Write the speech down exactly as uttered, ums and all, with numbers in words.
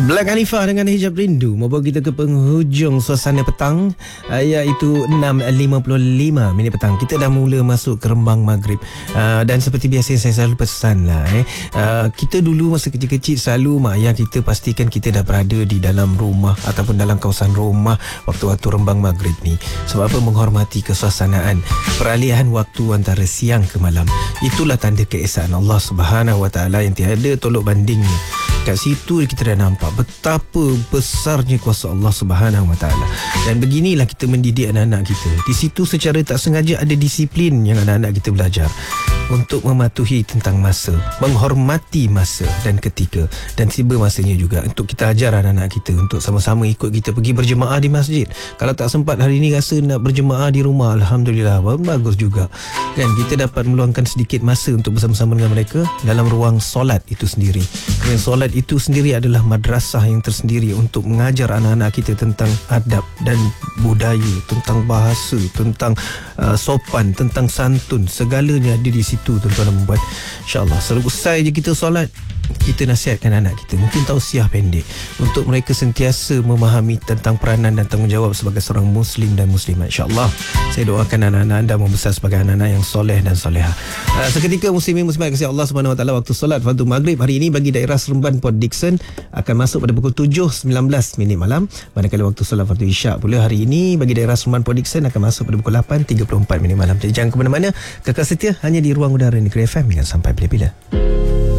Black Hanifah dengan Hijab Rindu membawa kita ke penghujung suasana petang, iaitu enam lima puluh lima minit petang. Kita dah mula masuk ke rembang maghrib, uh, dan seperti biasa saya selalu pesan lah eh. uh, Kita dulu masa kecil-kecil selalu mak ayah kita pastikan kita dah berada di dalam rumah ataupun dalam kawasan rumah waktu-waktu rembang maghrib ni. Sebab apa? Menghormati kesuasanaan peralihan waktu antara siang ke malam. Itulah tanda keesaan Allah Subhanahu Wa Taala yang tiada tolok bandingnya. Kat situ kita dah nampak betapa besarnya kuasa Allah Subhanahu Wa Taala. Dan beginilah kita mendidik anak-anak kita. Di situ secara tak sengaja ada disiplin yang anak-anak kita belajar untuk mematuhi tentang masa, menghormati masa dan ketika. Dan tiba masanya juga untuk kita ajar anak-anak kita untuk sama-sama ikut kita pergi berjemaah di masjid. Kalau tak sempat hari ni rasa nak berjemaah di rumah, Alhamdulillah, bagus juga. Dan kita dapat meluangkan sedikit masa untuk bersama-sama dengan mereka dalam ruang solat itu sendiri. Kerana solat itu sendiri adalah madrasah yang tersendiri untuk mengajar anak-anak kita tentang adab dan budaya, tentang bahasa, tentang uh, sopan, tentang santun. Segalanya ada di situ, tuan-tuan dan puan. InsyaAllah selesai je kita solat, kita nasihatkan anak kita, mungkin tausiah pendek untuk mereka sentiasa memahami tentang peranan dan tanggungjawab sebagai seorang Muslim dan Muslimat. InsyaAllah saya doakan anak-anak anda membesar sebagai anak-anak yang soleh dan soleha. Uh, seketika Muslimin Muslimat kasih Allah Subhanahu Wa Taala, waktu solat fardu maghrib hari ini bagi daerah Seremban Port Dickson akan masuk pada pukul tujuh sembilan belas minit malam. Manakala waktu solat fardu isyak pula hari ini bagi daerah Seremban Port Dickson akan masuk pada pukul lapan tiga puluh empat minit malam. Jadi jangan ke mana-mana, kekal setia hanya di ruang udara Negeri F M hingga sampai bila-bila.